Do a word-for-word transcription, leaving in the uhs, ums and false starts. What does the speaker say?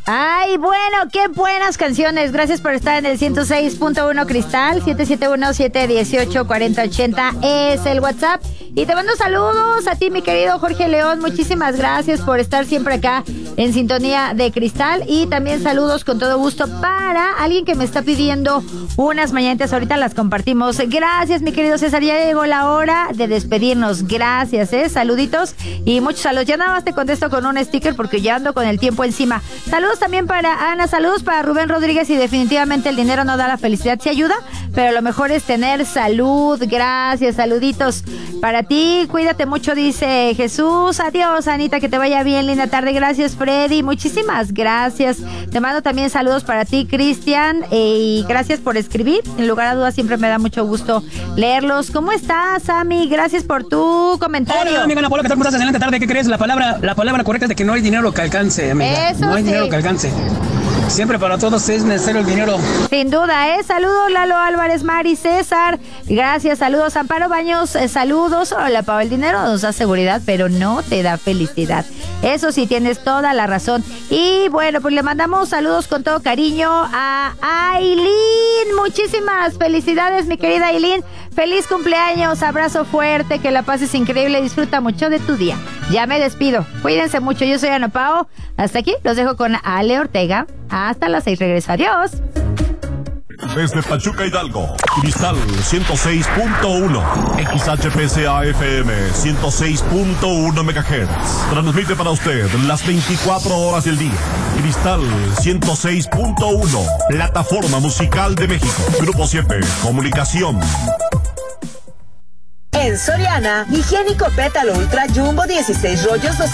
Ay, bueno, qué buenas canciones. Gracias por estar en el ciento seis punto uno Cristal. siete siete uno, siete uno ocho, cuatro cero ocho cero es el WhatsApp. Y te mando saludos a ti, mi querido Jorge León. Muchísimas gracias por estar siempre acá en sintonía de Cristal. Y también saludos con todo gusto para alguien que me está pidiendo unas mañanitas. Ahorita las compartimos. Gracias, mi querido César. Ya llegó la hora de despedirnos. Gracias, eh. Saluditos y muchos saludos. Ya nada más te contesto con un sticker porque ya ando con el tiempo encima. Saludos también para Ana. Saludos para Rubén Rodríguez. Y definitivamente el dinero no da la felicidad. Sí ayuda, pero lo mejor es tener salud. Gracias, saluditos para ti, cuídate mucho, dice Jesús. Adiós, Anita, que te vaya bien, linda tarde. Gracias, Freddy, muchísimas gracias. Te mando también saludos para ti, Cristian, eh, y gracias por escribir. En lugar a dudas, siempre me da mucho gusto leerlos. ¿Cómo estás, Sammy? Gracias por tu comentario. Hola, amiga Ana Paula, ¿qué tal? ¿Cómo estás? Excelente tarde. ¿Qué crees? La palabra, la palabra correcta es de que no hay dinero que alcance, amiga. Eso no hay sí. dinero que alcance. Siempre para todos es necesario el dinero. Sin duda, ¿eh? Saludos, Lalo Álvarez, Mari, César. Gracias, saludos, Amparo Baños, eh, saludos. Hola, Pau, el dinero nos da seguridad, pero no te da felicidad. Eso sí, tienes toda la razón. Y bueno, pues le mandamos saludos con todo cariño a Aileen. Muchísimas felicidades, mi querida Aileen. Feliz cumpleaños, abrazo fuerte, que la pases increíble, disfruta mucho de tu día. Ya me despido, cuídense mucho, yo soy Ana Pao. Hasta aquí, los dejo con Ale Ortega. Hasta las seis regreso, adiós. Desde Pachuca, Hidalgo, Cristal ciento seis punto uno, X H P C A F M ciento seis punto uno megahertz. Transmite para usted las veinticuatro horas del día. Cristal ciento seis punto uno, plataforma musical de México. Grupo siete, comunicación. En Soriana, higiénico pétalo ultra jumbo dieciséis rollos